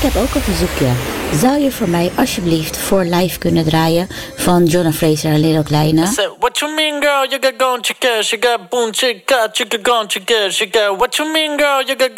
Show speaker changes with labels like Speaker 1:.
Speaker 1: heb ook een verzoekje. Zou je voor mij alsjeblieft voor live kunnen draaien van Jonna Fraser en Little Kleine?
Speaker 2: What you mean, girl? You got gone, chica. She got boom, chica. Chica gone, chica. She got what you mean, girl? You got